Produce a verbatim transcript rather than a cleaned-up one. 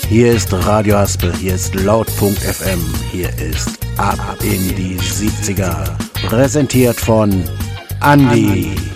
Hier ist Radio Haspel, hier ist Laut.F M, hier ist Ab in die siebziger. Präsentiert von Andi.